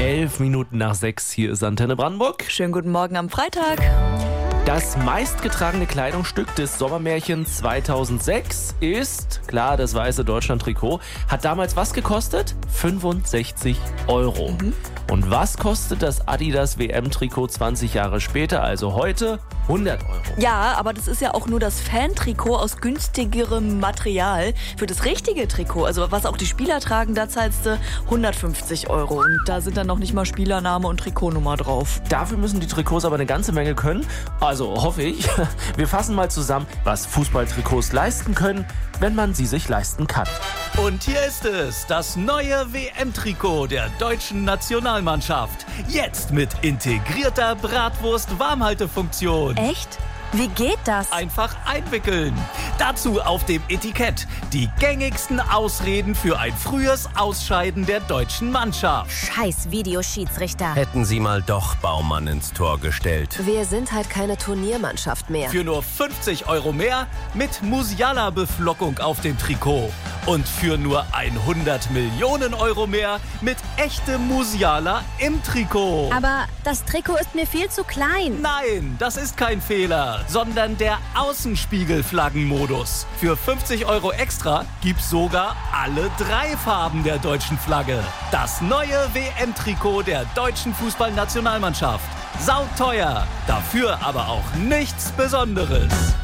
11 Minuten nach 6, hier ist Antenne Brandenburg. Schönen guten Morgen am Freitag. Das meistgetragene Kleidungsstück des Sommermärchens 2006 ist, klar, das weiße Deutschland-Trikot. Hat damals was gekostet? 65 Euro. Und was kostet das Adidas WM-Trikot 20 Jahre später, also heute? 100 Euro. Ja, aber das ist ja auch nur das Fan-Trikot aus günstigerem Material. Für das richtige Trikot, also was auch die Spieler tragen, da zahlst du 150 Euro. Und da sind dann noch nicht mal Spielername und Trikotnummer drauf. Dafür müssen die Trikots aber eine ganze Menge können. Also hoffe ich. Wir fassen mal zusammen, was Fußballtrikots leisten können, wenn man sie sich leisten kann. Und hier ist es, das neue WM-Trikot der deutschen Nationalmannschaft. Jetzt mit integrierter Bratwurst-Warmhaltefunktion. Echt? Wie geht das? Einfach einwickeln. Dazu auf dem Etikett die gängigsten Ausreden für ein frühes Ausscheiden der deutschen Mannschaft. Scheiß Videoschiedsrichter. Hätten Sie mal doch Baumann ins Tor gestellt. Wir sind halt keine Turniermannschaft mehr. Für nur 50 Euro mehr mit Musiala-Beflockung auf dem Trikot. Und für nur 100 Millionen Euro mehr mit echtem Musiala im Trikot. Aber das Trikot ist mir viel zu klein. Nein, das ist kein Fehler, sondern der Außenspiegelflaggenmodus. Für 50 Euro extra gibt's sogar alle 3 Farben der deutschen Flagge. Das neue WM-Trikot der deutschen Fußballnationalmannschaft. Sauteuer, dafür aber auch nichts Besonderes.